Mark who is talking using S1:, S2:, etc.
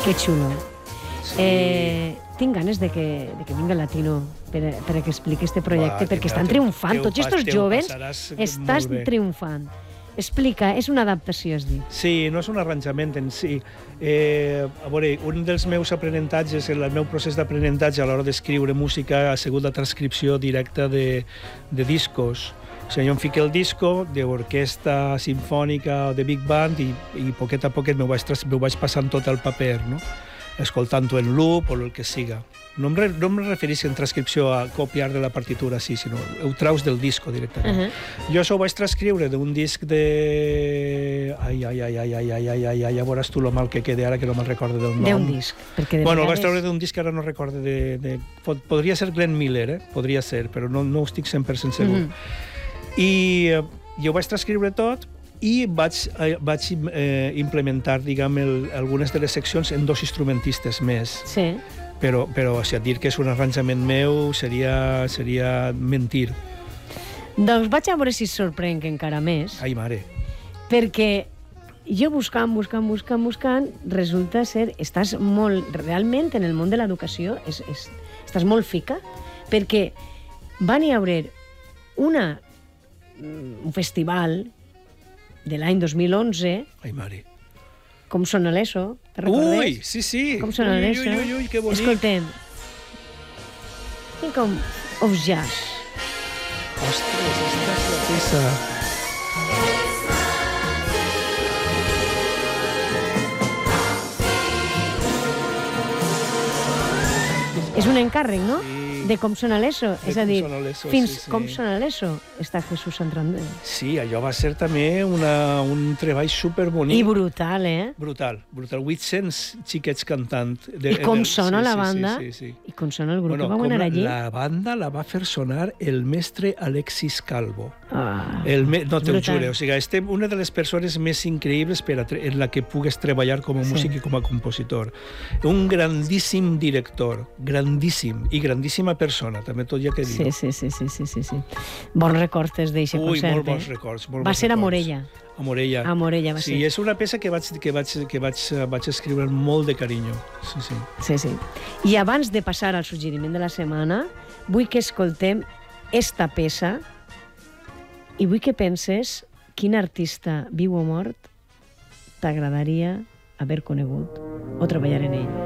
S1: Que xulo. Tinc ganes de que vingui el Latino perquè expliqui este projecte, perquè estan triomfant. Tots aquests joves estàs triomfant. Explica, és una adaptació, has dit.
S2: Sí, no és un arranjament en si. A veure, un dels meus aprenentatges, el meu procés d'aprenentatge a l'hora d'escriure música ha sigut la transcripció directa de discos. O sigui, jo em fiqué el disco d'orquestra simfònica o de big band i poquet a poquet m'ho vaig passant tot al paper, no? Escoltant-ho en loop o el que siga. No em refereixo en transcripció a copiar de la partitura, sí, sinó ho traus del disco directament. Jo això ho vaig transcriure d'un disc de... ja veuràs tu lo mal que queda ara que no me'n recordo del nom.
S1: D'un disc, perquè de
S2: Bueno, el vaig
S1: vegades...
S2: treure d'un disc que ara no recordo de... Podria ser Glenn Miller, podria ser, però no estic 100% segur. I jo ho vaig transcriure tot i vaig implementar, diguem, algunes de les seccions en 2 instrumentistes més.
S1: Sí.
S2: Però si et dir que és un arranjament meu seria mentir.
S1: Doncs vaig a veure si es sorprenc encara més.
S2: Ai, mare.
S1: Perquè jo buscant, resulta ser... Estàs molt... Realment, en el món de l'educació, estàs molt fica, perquè van hi haver un festival de l'any 2011...
S2: Ai, mare.
S1: Com sona l'ESO, te recordes?
S2: Ui, sí.
S1: Com sona l'ESO?
S2: Ui, que bonic.
S1: Escoltem. Think of Jazz.
S2: Ostres, esta és la peça.
S1: És un encàrrec, no?
S2: Sí.
S1: De com sona l'ESO. És a dir, fins
S2: sí.
S1: com sona l'ESO està Jesús Santander.
S2: Sí, allò va ser també un treball superbonic.
S1: I brutal, eh?
S2: Brutal. 800 xiquets cantant.
S1: I com sona la banda?
S2: Sí.
S1: I com sona el grup que vau anar allí?
S2: La banda la va fer sonar el mestre Alexis Calvo. No te'l jure. O sigui, una de les persones més increïbles en la que pugues treballar com a músic i com a compositor. Un grandíssim director, grandíssim, i grandíssima persona, també tot hi ha que dir.
S1: Sí. Bons records d'eixe concert.
S2: Ui, molt bons records.
S1: Va ser a Morella.
S2: A Morella.
S1: A Morella va ser.
S2: Sí, és una peça que vaig escriure amb molt de carinyo.
S1: Sí. I abans de passar al suggeriment de la setmana, vull que escoltem esta peça i vull que penses quin artista viu o mort t'agradaria haver conegut o treballar en ell.